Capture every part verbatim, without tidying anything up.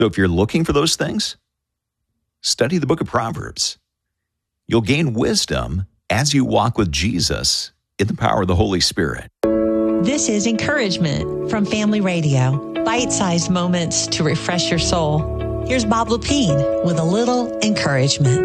So if you're looking for those things, study the book of Proverbs. You'll gain wisdom as you walk with Jesus in the power of the Holy Spirit. This is Encouragement from Family Radio. Bite-sized moments to refresh your soul. Here's Bob Lepine with a little encouragement.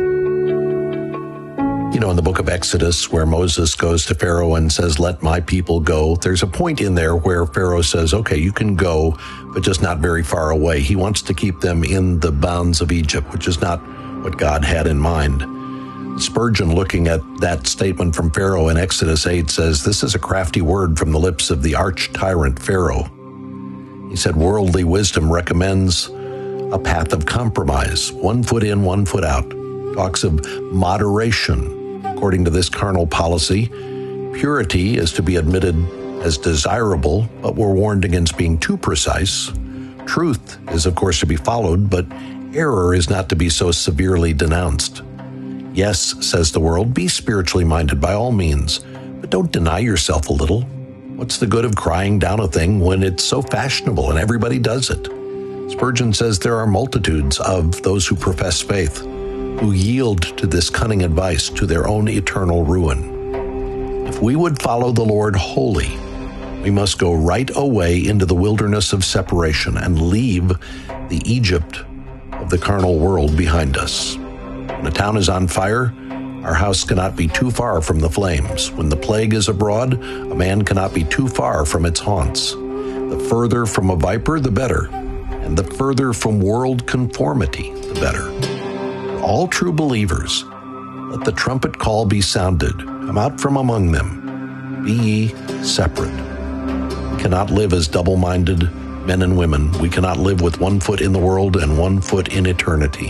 You know, in the book of Exodus, where Moses goes to Pharaoh and says, let my people go, there's a point in there where Pharaoh says, okay, you can go, but just not very far away. He wants to keep them in the bounds of Egypt, which is not what God had in mind. Spurgeon, looking at that statement from Pharaoh in Exodus eight, says, this is a crafty word from the lips of the arch-tyrant Pharaoh. He said, worldly wisdom recommends a path of compromise, one foot in, one foot out. Talks of moderation. According to this carnal policy, purity is to be admitted as desirable, but we're warned against being too precise. Truth is, of course, to be followed, but error is not to be so severely denounced. Yes, says the world, be spiritually minded by all means, but don't deny yourself a little. What's the good of crying down a thing when it's so fashionable and everybody does it? Spurgeon says there are multitudes of those who profess faith who yield to this cunning advice to their own eternal ruin. If we would follow the Lord wholly, we must go right away into the wilderness of separation and leave the Egypt of the carnal world behind us. When a town is on fire, our house cannot be too far from the flames. When the plague is abroad, a man cannot be too far from its haunts. The further from a viper, the better, and the further from world conformity, the better. All true believers, let the trumpet call be sounded. Come out from among them. Be ye separate. We cannot live as double-minded men and women. We cannot live with one foot in the world and one foot in eternity.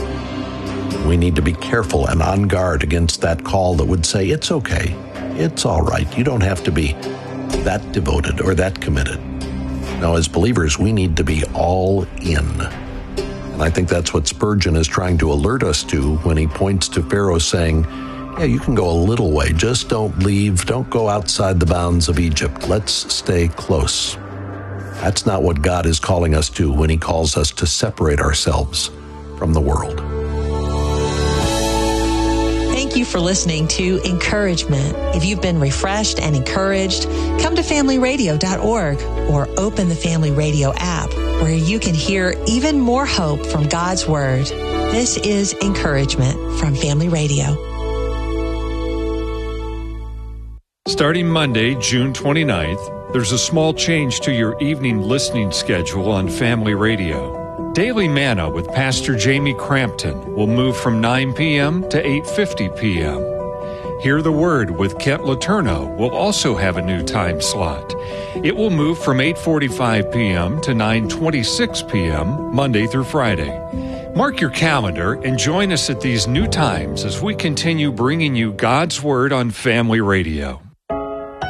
We need to be careful and on guard against that call that would say, it's okay, it's all right, you don't have to be that devoted or that committed. Now, as believers, we need to be all in. And I think that's what Spurgeon is trying to alert us to when he points to Pharaoh saying, yeah, you can go a little way, just don't leave, don't go outside the bounds of Egypt, let's stay close. That's not what God is calling us to when he calls us to separate ourselves from the world. Thank you for listening to Encouragement. If you've been refreshed and encouraged, come to family radio dot org or open the Family Radio app where you can hear even more hope from God's Word. This is Encouragement from Family Radio. Starting Monday, June twenty-ninth, there's a small change to your evening listening schedule on Family Radio. Daily Manna with Pastor Jamie Crampton will move from nine p.m. to eight fifty p.m. Hear the Word with Kent Letourneau will also have a new time slot. It will move from eight forty-five p.m. to nine twenty-six p.m. Monday through Friday. Mark your calendar and join us at these new times as we continue bringing you God's Word on Family Radio.